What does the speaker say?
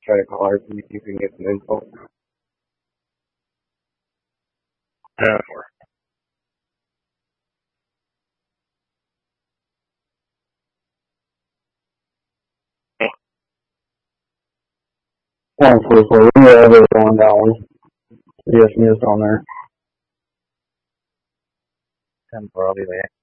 try to call her, see if you can get some info. Yeah. One for we have it going down. Yes, me is on there. 10 for I'll be there.